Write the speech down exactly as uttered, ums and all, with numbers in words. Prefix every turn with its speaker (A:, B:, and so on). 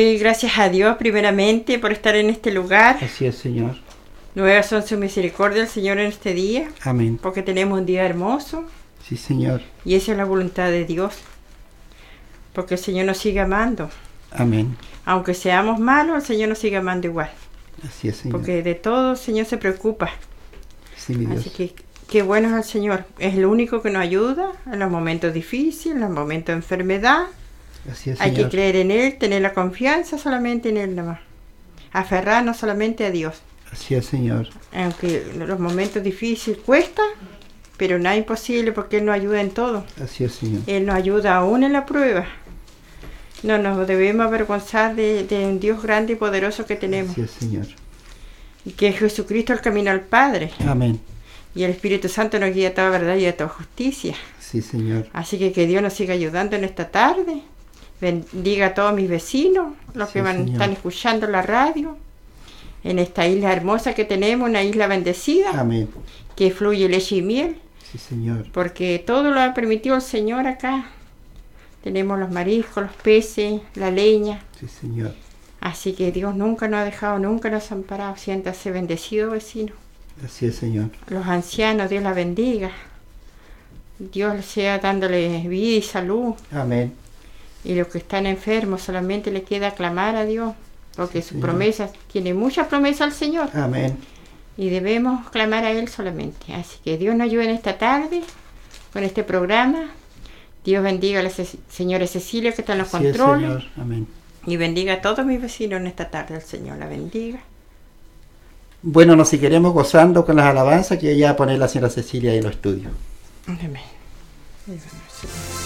A: Y gracias a Dios primeramente por estar en este lugar.
B: Así es, Señor.
A: Nuevas son sus misericordias, Señor, en este día.
B: Amén.
A: Porque tenemos un día hermoso.
B: Sí, Señor.
A: Y esa es la voluntad de Dios. Porque el Señor nos sigue amando.
B: Amén.
A: Aunque seamos malos, el Señor nos sigue amando igual.
B: Así es, Señor.
A: Porque de todo el Señor se preocupa.
B: Sí, mi Dios.
A: Así que qué bueno es el Señor. Es el único que nos ayuda en los momentos difíciles, en los momentos de enfermedad.
B: Así es,
A: Hay
B: Señor.
A: que creer en Él, tener la confianza solamente en Él nomás. Aferrarnos solamente a Dios.
B: Así es, Señor.
A: Aunque los momentos difíciles cuesta, pero nada imposible porque Él nos ayuda en todo.
B: Así es, Señor.
A: Él nos ayuda aún en la prueba. No nos debemos avergonzar de, de un Dios grande y poderoso que tenemos.
B: Así es, Señor.
A: Y que Jesucristo es el camino al Padre.
B: Amén.
A: Y el Espíritu Santo nos guía a toda verdad y a toda justicia.
B: Sí, Señor.
A: Así que que Dios nos siga ayudando en esta tarde. Bendiga a todos mis vecinos, los
B: Sí,
A: que van,
B: Señor.
A: están escuchando la radio. En esta isla hermosa que tenemos, una isla bendecida,
B: Amén.
A: que fluye leche y miel.
B: Sí, Señor.
A: Porque todo lo ha permitido el Señor acá. Tenemos los mariscos, los peces, la leña.
B: Sí, Señor.
A: Así que Dios nunca nos ha dejado, nunca nos ha amparado. Siéntase bendecido, vecino.
B: Así es, Señor.
A: Los ancianos, Dios la bendiga. Dios sea dándole vida y salud.
B: Amén.
A: Y los que están enfermos solamente le queda clamar a Dios. Porque
B: Sí,
A: su
B: Señor.
A: promesa, tiene mucha promesa al Señor.
B: Amén.
A: Y debemos clamar a Él solamente. Así que Dios nos ayude en esta tarde con este programa. Dios bendiga a la Ce- señora Cecilia que está en los
B: Así es,
A: controles.
B: Señor. Amén.
A: Y bendiga a todos mis vecinos en esta tarde. El Señor la bendiga.
B: Bueno, nos seguiremos gozando con las alabanzas que ella pone la señora Cecilia en los estudios.
A: Amén.